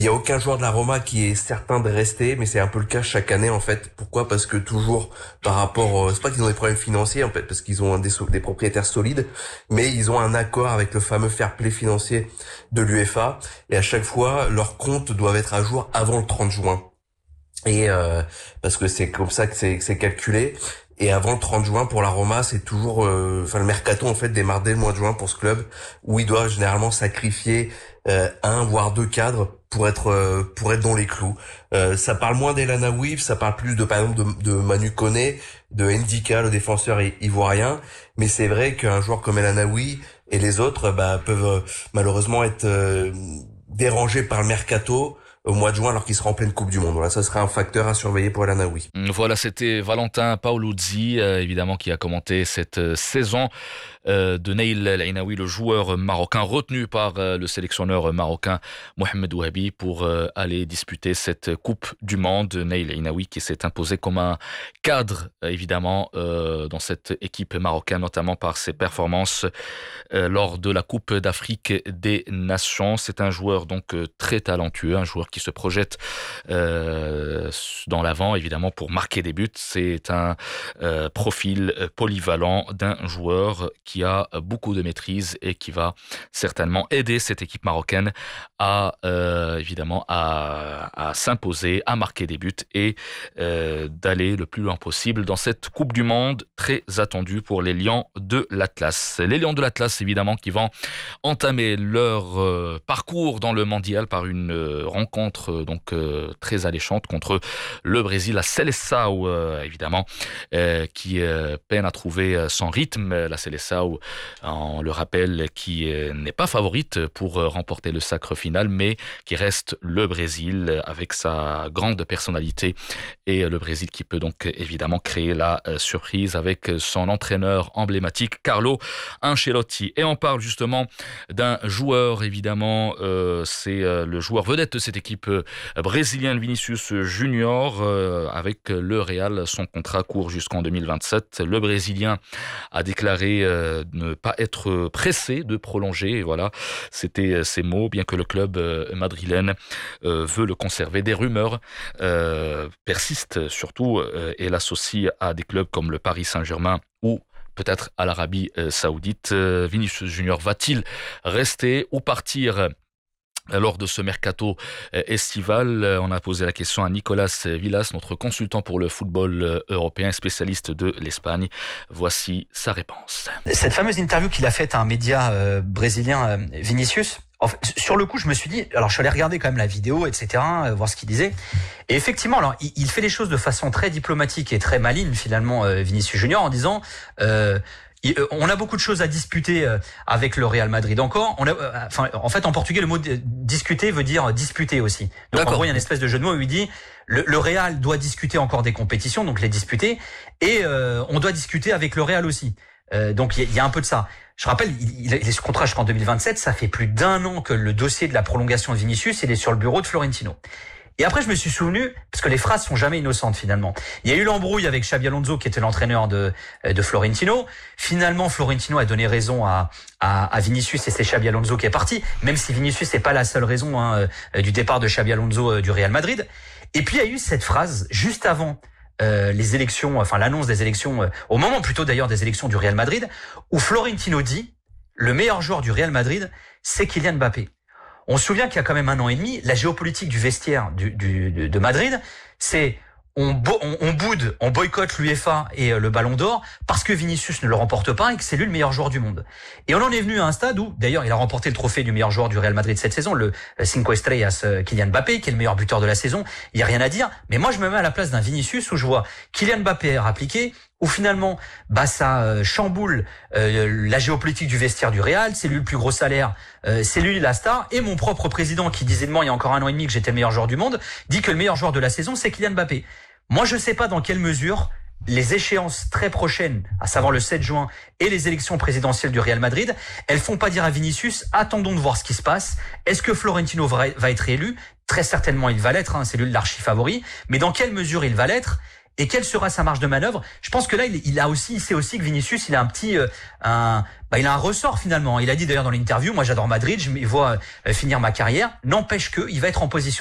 Il y a aucun joueur de la Roma qui est certain de rester, mais c'est un peu le cas chaque année en fait. Pourquoi? Parce que toujours par rapport, c'est pas qu'ils ont des problèmes financiers en fait, parce qu'ils ont des propriétaires solides, mais ils ont un accord avec le fameux fair play financier de l'UEFA, et à chaque fois leurs comptes doivent être à jour avant le 30 juin. Et parce que c'est comme ça que c'est calculé. Et avant le 30 juin pour la Roma, c'est toujours, le mercato en fait démarre dès le mois de juin pour ce club, où il doit généralement sacrifier un voire deux cadres pour être dans les clous. Ça parle moins d'El Aoui, ça parle plus de par exemple de Manu Koné, de Ndika, le défenseur ivoirien. Mais c'est vrai qu'un joueur comme El Aoui et les autres peuvent malheureusement être dérangés par le mercato au mois de juin alors qu'il sera en pleine Coupe du Monde. Voilà, ça serait un facteur à surveiller pour El Aoui. Voilà, c'était Valentin Paoluzzi, évidemment, qui a commenté cette saison de Naïl El Ainaoui, le joueur marocain retenu par le sélectionneur marocain Mohamed Ouahabi pour aller disputer cette Coupe du Monde. Naïl El Ainaoui qui s'est imposé comme un cadre, évidemment, dans cette équipe marocaine, notamment par ses performances lors de la Coupe d'Afrique des Nations. C'est un joueur donc très talentueux, un joueur qui se projette dans l'avant, évidemment, pour marquer des buts. C'est un profil polyvalent d'un joueur qui a beaucoup de maîtrise et qui va certainement aider cette équipe marocaine à évidemment à s'imposer, à marquer des buts et d'aller le plus loin possible dans cette Coupe du Monde très attendue pour les Lions de l'Atlas. Les Lions de l'Atlas, évidemment, qui vont entamer leur parcours dans le mondial par une rencontre donc très alléchante contre le Brésil, la Seleção, évidemment, qui peine à trouver son rythme. La Seleção, on le rappelle, qui n'est pas favorite pour remporter le sacre final, mais qui reste le Brésil avec sa grande personnalité, et le Brésil qui peut donc évidemment créer la surprise avec son entraîneur emblématique Carlo Ancelotti. Et on parle justement d'un joueur, évidemment, c'est le joueur vedette de cette équipe brésilienne, Vinicius Junior. Avec le Real, son contrat court jusqu'en 2027. Le Brésilien a déclaré ne pas être pressé de prolonger. Et voilà, c'était ses mots, bien que le club madrilène veut le conserver. Des rumeurs persistent surtout et l'associent à des clubs comme le Paris Saint-Germain ou peut-être à l'Arabie Saoudite. Vinicius Junior va-t-il rester ou partir lors de ce mercato estival? On a posé la question à Nicolas Villas, notre consultant pour le football européen, spécialiste de l'Espagne. Voici sa réponse. Cette fameuse interview qu'il a faite à un média brésilien, Vinicius, sur le coup, je me suis dit, alors je suis allé regarder quand même la vidéo, etc., voir ce qu'il disait. Et effectivement, alors il fait les choses de façon très diplomatique et très maligne, finalement, Vinicius Junior, en disant... on a beaucoup de choses à disputer avec le Real Madrid encore. En fait, en portugais, le mot discuter veut dire disputer aussi. Donc, en gros, il y a une espèce de jeu de mots où il dit le Real doit discuter encore des compétitions, donc les disputer, et on doit discuter avec le Real aussi. Donc, il y a un peu de ça. Je rappelle, il est sous contrat jusqu'en 2027. Ça fait plus d'1 an que le dossier de la prolongation de Vinicius, il est sur le bureau de Florentino. Et après, je me suis souvenu, parce que les phrases sont jamais innocentes finalement. Il y a eu l'embrouille avec Xabi Alonso, qui était l'entraîneur de Florentino. Finalement, Florentino a donné raison à Vinicius et c'est Xabi Alonso qui est parti, même si Vinicius n'est pas la seule raison du départ de Xabi Alonso du Real Madrid. Et puis, il y a eu cette phrase juste avant les élections, enfin l'annonce des élections, au moment plutôt d'ailleurs des élections du Real Madrid, où Florentino dit « Le meilleur joueur du Real Madrid, c'est Kylian Mbappé ». On se souvient qu'il y a quand même 1 an et demi, la géopolitique du vestiaire de Madrid, c'est on boude, on boycotte l'UEFA et le Ballon d'Or parce que Vinicius ne le remporte pas et que c'est lui le meilleur joueur du monde. Et on en est venu à un stade où, d'ailleurs, il a remporté le trophée du meilleur joueur du Real Madrid cette saison, le Cinco Estrellas Kylian Mbappé, qui est le meilleur buteur de la saison. Il y a rien à dire. Mais moi, je me mets à la place d'un Vinicius où je vois Kylian Mbappé appliqué, où finalement, ça chamboule la géopolitique du vestiaire du Real. C'est lui le plus gros salaire, c'est lui la star. Et mon propre président, qui disait de moi il y a encore 1 an et demi que j'étais le meilleur joueur du monde, dit que le meilleur joueur de la saison, c'est Kylian Mbappé. Moi, je sais pas dans quelle mesure les échéances très prochaines, à savoir le 7 juin et les élections présidentielles du Real Madrid, elles font pas dire à Vinicius, attendons de voir ce qui se passe. Est-ce que Florentino va être élu? Très certainement, il va l'être, c'est lui l'archi favori. Mais dans quelle mesure il va l'être? Et quelle sera sa marge de manœuvre? Je pense que là, il sait aussi que Vinicius, il a un petit, il a un ressort finalement. Il a dit d'ailleurs dans l'interview, moi j'adore Madrid, je me vois finir ma carrière. N'empêche que il va être en position